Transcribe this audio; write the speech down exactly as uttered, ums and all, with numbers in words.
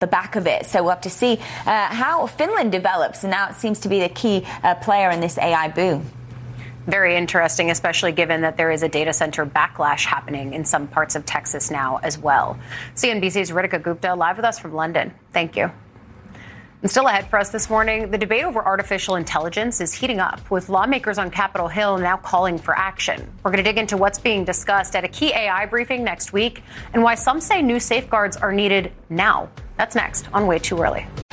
the back of it. So we'll have to see uh, how Finland develops. And now it seems to be the key uh, player in this A I boom. Very interesting, especially given that there is a data center backlash happening in some parts of Texas now as well. C N B C's Ritika Gupta live with us from London. Thank you. And still ahead for us this morning, the debate over artificial intelligence is heating up, with lawmakers on Capitol Hill now calling for action. We're going to dig into what's being discussed at a key A I briefing next week and why some say new safeguards are needed now. That's next on Way Too Early.